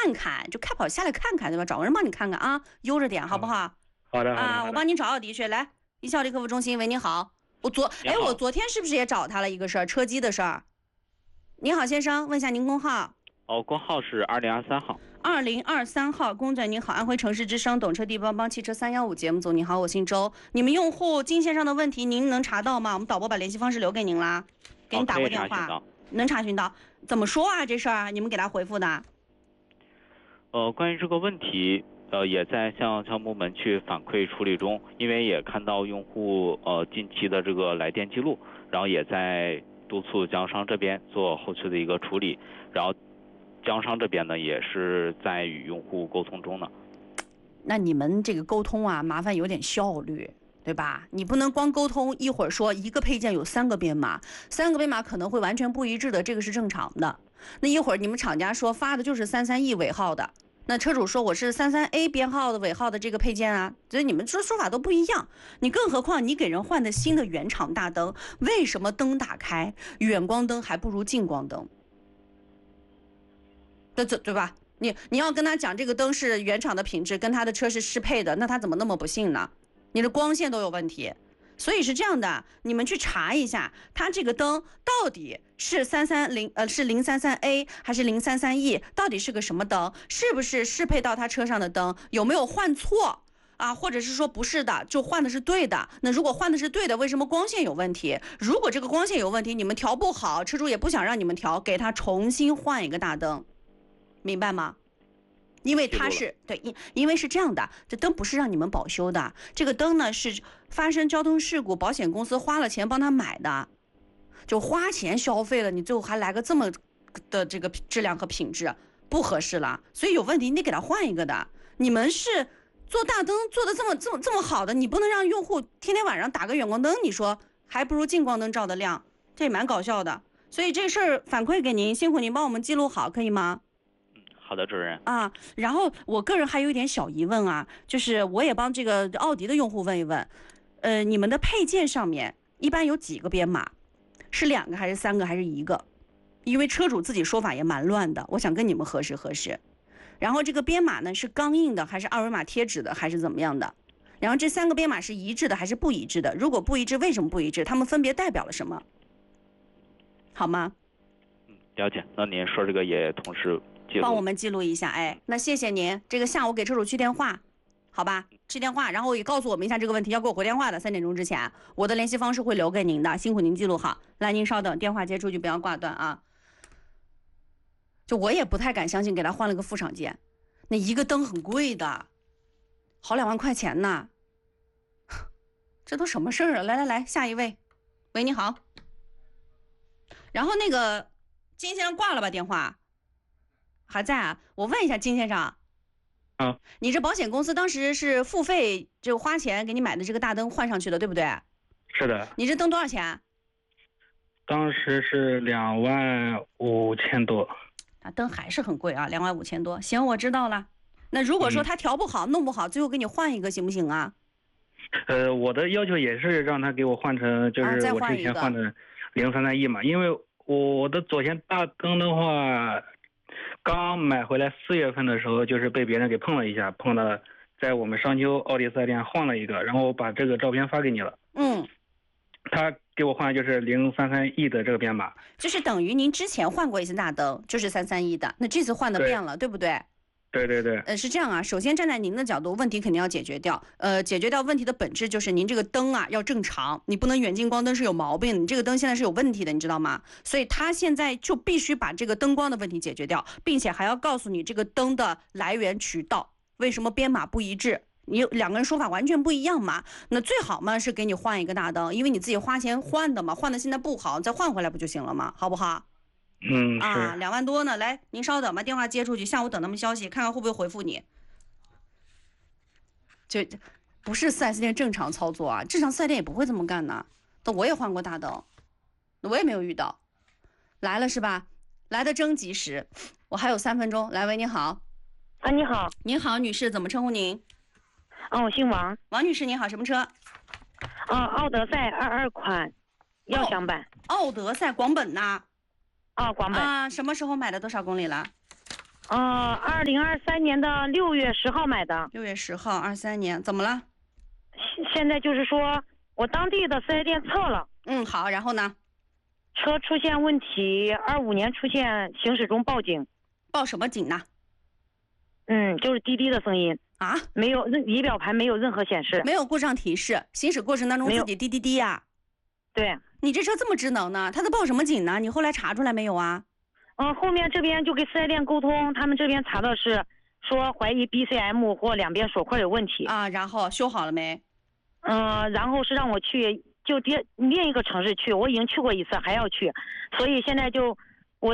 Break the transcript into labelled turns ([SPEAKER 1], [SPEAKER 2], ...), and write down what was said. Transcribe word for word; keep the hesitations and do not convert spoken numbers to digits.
[SPEAKER 1] 看看，就开跑下来看看，对吧？找个人帮你看看啊，悠着点，好不好？
[SPEAKER 2] 好的，好的
[SPEAKER 1] 啊，我帮您找奥迪去。来，一汽奥迪客服中心，喂，你好。我昨哎，我昨天是不是也找他了一个事儿，车机的事儿？你好，先生，问一下您工号。
[SPEAKER 3] 哦，工号是二零二三号。
[SPEAKER 1] 二零二三号，公仔您好，安徽城市之声懂车帝帮帮汽车三幺五节目组，你好，我姓周。你们用户金线上的问题您能查到吗？我们导播把联系方式留给您啦，给你打过电话，
[SPEAKER 3] 哦、
[SPEAKER 1] 能查询到。怎么说啊？这事儿你们给他回复的？
[SPEAKER 3] 呃，关于这个问题。呃，也在向项目部门去反馈处理中，因为也看到用户呃近期的这个来电记录，然后也在督促经销商这边做后续的一个处理，然后经销商这边呢也是在与用户沟通中呢。
[SPEAKER 1] 那你们这个沟通啊，麻烦有点效率，对吧？你不能光沟通，一会儿说一个配件有三个编码，三个编码可能会完全不一致的，这个是正常的。那一会儿你们厂家说发的就是三三 E 尾号的。那车主说我是三三 A 编号的尾号的这个配件啊，所以你们说说法都不一样。你更何况你给人换的新的原厂大灯，为什么灯打开远光灯还不如近光灯？对对对吧？你你要跟他讲这个灯是原厂的品质，跟他的车是适配的，那他怎么那么不信呢？你的光线都有问题。所以是这样的，你们去查一下，它这个灯到底是三三零呃是零三三 A 还是零三三 E， 到底是个什么灯？是不是适配到他车上的灯？有没有换错啊？或者是说不是的，就换的是对的？那如果换的是对的，为什么光线有问题？如果这个光线有问题，你们调不好，车主也不想让你们调，给他重新换一个大灯，明白吗？因为它是对，因因为是这样的，这灯不是让你们保修的，这个灯呢是发生交通事故，保险公司花了钱帮他买的，就花钱消费了，你最后还来个这么的这个质量和品质，不合适了，所以有问题你得给他换一个的。你们是做大灯做的这么这么这么好的，你不能让用户天天晚上打个远光灯，你说还不如近光灯照得亮，这也蛮搞笑的。所以这事儿反馈给您，辛苦您帮我们记录好，可以吗？
[SPEAKER 3] 好的，主任
[SPEAKER 1] 啊，然后我个人还有一点小疑问啊，就是我也帮这个奥迪的用户问一问，呃，你们的配件上面一般有几个编码？是两个还是三个还是一个？因为车主自己说法也蛮乱的，我想跟你们核实核实。然后这个编码呢是钢印的还是二维码贴纸的还是怎么样的？然后这三个编码是一致的还是不一致的？如果不一致，为什么不一致？它们分别代表了什么？好吗？
[SPEAKER 3] 嗯，了解。那您说这个也同时
[SPEAKER 1] 帮我们记录一下，哎，那谢谢您。这个下午给车主去电话，好吧？去电话，然后也告诉我们一下这个问题，要给我回电话的，三点钟之前，我的联系方式会留给您的，辛苦您记录好。来，您稍等，电话接出去，不要挂断啊。就我也不太敢相信，给他换了个副厂件，那一个灯很贵的，好两万块钱呢，这都什么事儿啊？来来来，下一位，喂，你好。然后那个金先生挂了吧电话？还在啊？我问一下金先生，
[SPEAKER 2] 啊，
[SPEAKER 1] 你这保险公司当时是付费就花钱给你买的这个大灯换上去的，对不对？
[SPEAKER 2] 是的。
[SPEAKER 1] 你这灯多少钱？
[SPEAKER 2] 当时是两万五千多。
[SPEAKER 1] 啊，灯还是很贵啊，两万五千多。行，我知道了。那如果说他调不好、嗯、弄不好，最后给你换一个行不行啊？
[SPEAKER 2] 呃，我的要求也是让他给我换成就是我之前换的零三三 E 嘛，因为我的左前大灯的话。刚买回来四月份的时候，就是被别人给碰了一下，碰了，在我们商丘奥迪四 S 店换了一个，然后我把这个照片发给你了。
[SPEAKER 1] 嗯，
[SPEAKER 2] 他给我换的就是零三三 E 的这个编码，
[SPEAKER 1] 就是等于您之前换过一次大灯，就是三三 E 的，那这次换的变了， 对, 对不对？
[SPEAKER 2] 对对对，
[SPEAKER 1] 呃，是这样啊。首先站在您的角度，问题肯定要解决掉。呃，解决掉问题的本质就是您这个灯啊要正常，你不能远近光灯是有毛病，你这个灯现在是有问题的，你知道吗？所以他现在就必须把这个灯光的问题解决掉，并且还要告诉你这个灯的来源渠道，为什么编码不一致？你两个人说法完全不一样嘛？那最好嘛是给你换一个大灯，因为你自己花钱换的嘛，换的现在不好，再换回来不就行了吗？好不好？
[SPEAKER 2] 嗯
[SPEAKER 1] 啊，两万多呢，来，您稍等吧，电话接出去，下午等他们消息，看看会不会回复你。就不是 四 S 店正常操作啊，正常四 S 店也不会这么干呢。那我也换过大灯，我也没有遇到。来了是吧？来的真及时，我还有三分钟。来，喂，你好。
[SPEAKER 4] 啊，你好。
[SPEAKER 1] 您好，女士，怎么称呼您？
[SPEAKER 4] 啊，我姓王。
[SPEAKER 1] 王女士，您好，什么车？
[SPEAKER 4] 啊，奥德赛二二款，耀享版。
[SPEAKER 1] 奥德赛广本呐。
[SPEAKER 4] 啊，广本
[SPEAKER 1] 啊，什么时候买的？多少公里了？
[SPEAKER 4] 呃，二零二三年的六月十号买的。
[SPEAKER 1] 六月十号，二三年，怎么了？
[SPEAKER 4] 现在就是说我当地的四 S 店测了。
[SPEAKER 1] 嗯，好，然后呢？
[SPEAKER 4] 车出现问题，二五年出现行驶中报警。
[SPEAKER 1] 报什么警呢？
[SPEAKER 4] 嗯，就是滴滴的声音
[SPEAKER 1] 啊，
[SPEAKER 4] 没有仪表盘没有任何显示，
[SPEAKER 1] 没有故障提示，行驶过程当中自己滴滴滴呀、啊。
[SPEAKER 4] 对，
[SPEAKER 1] 你这车这么智能呢？他在报什么警呢？你后来查出来没有啊？
[SPEAKER 4] 嗯，后面这边就跟四 S 店沟通，他们这边查的是说怀疑 B C M 或两边锁块有问题
[SPEAKER 1] 啊，然后修好了没？
[SPEAKER 4] 嗯，然后是让我去就第另一个城市去，我已经去过一次，还要去，所以现在就